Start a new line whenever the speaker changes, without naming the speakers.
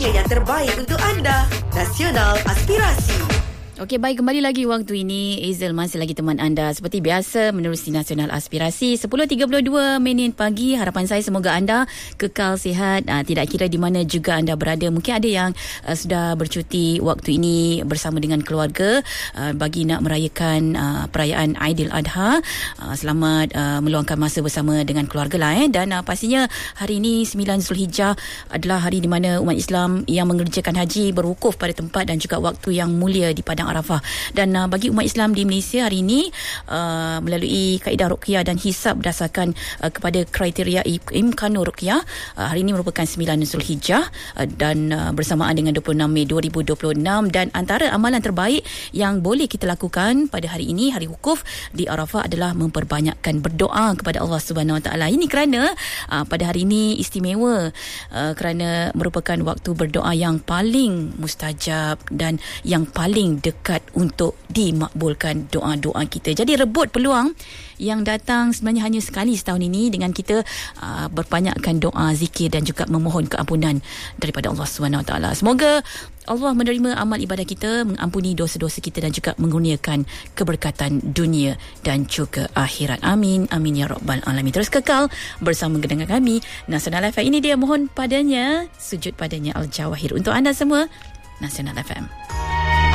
dunia yang terbaik untuk anda. Nasional Aspirasi.
Okey, baik, kembali lagi waktu ini. Hazel masih lagi teman anda seperti biasa menerusi Nasional Aspirasi 10.32 minit pagi. Harapan saya semoga anda kekal sihat, tidak kira di mana juga anda berada. Mungkin ada yang sudah bercuti waktu ini bersama dengan keluarga bagi nak merayakan perayaan Aidiladha. Selamat meluangkan masa bersama dengan keluarga lah. Dan pastinya hari ini 9 Zulhijjah adalah hari di mana umat Islam yang mengerjakan haji berwukuf pada tempat dan juga waktu yang mulia di Padang Arafah. Dan bagi umat Islam di Malaysia hari ini melalui kaedah ruqyah dan hisab berdasarkan kepada kriteria Imkanul Ruqyah, hari ini merupakan 9 Zulhijjah dan bersamaan dengan 26 Mei 2026. Dan antara amalan terbaik yang boleh kita lakukan pada hari ini, hari wukuf di Arafah, adalah memperbanyakkan berdoa kepada Allah Subhanahu Wa Taala. Ini kerana pada hari ini istimewa kerana merupakan waktu berdoa yang paling mustajab dan yang paling dekat untuk dimakbulkan doa-doa kita. Jadi rebut peluang yang datang sebenarnya hanya sekali setahun ini dengan kita berbanyakkan doa, zikir dan juga memohon keampunan daripada Allah Subhanahu Wa Taala. Semoga Allah menerima amal ibadah kita, mengampuni dosa-dosa kita dan juga mengurniakan keberkatan dunia dan juga akhirat. Amin. Amin ya rabbal alamin. Terus kekal bersama dengan kami Nasional FM. Ini dia mohon padanya, sujud padanya Al-Jawahir untuk anda semua. Nasional FM.